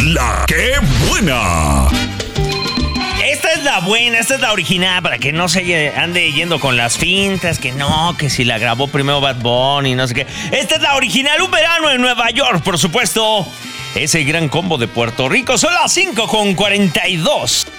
la que buena. Esta es la original, para que no se ande yendo con las fintas, que no, que si la grabó primero Bad Bunny, no sé qué. Esta es la original, Un Verano en Nueva York, por supuesto. Ese gran combo de Puerto Rico. Son las 5:42.